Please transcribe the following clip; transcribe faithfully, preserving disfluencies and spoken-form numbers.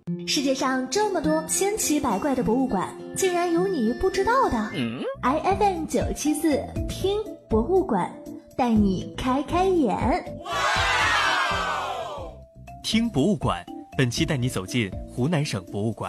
世界上这么多千奇百怪的博物馆，竟然有你不知道的。嗯、I F M 九七四听博物馆，带你开开眼。 听博物馆，本期带你走进湖南省博物馆。